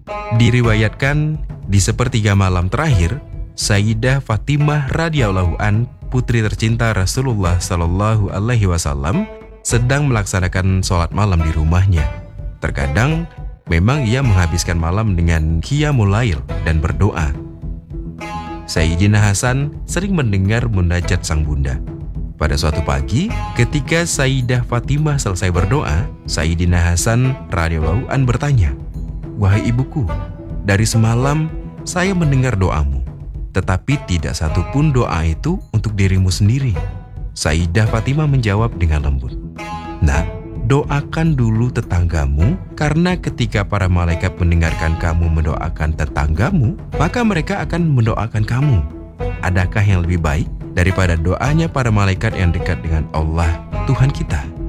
Diriwayatkan di sepertiga malam terakhir, Sayyidah Fatimah radhiyallahu an, putri tercinta Rasulullah Shallallahu Alaihi Wasallam, sedang melaksanakan sholat malam di rumahnya. Terkadang memang ia menghabiskan malam dengan qiyamul lail dan berdoa. Sayyidina Hasan sering mendengar munajat sang bunda. Pada suatu pagi, ketika Sayyidah Fatimah selesai berdoa, Sayyidina Hasan radhiyallahu an bertanya, "Wahai ibuku, dari semalam saya mendengar doamu, tetapi tidak satupun doa itu untuk dirimu sendiri." Sayyidah Fatimah menjawab dengan lembut, "Nak, doakan dulu tetanggamu, karena ketika para malaikat mendengarkan kamu mendoakan tetanggamu, maka mereka akan mendoakan kamu. Adakah yang lebih baik daripada doanya para malaikat yang dekat dengan Allah, Tuhan kita?"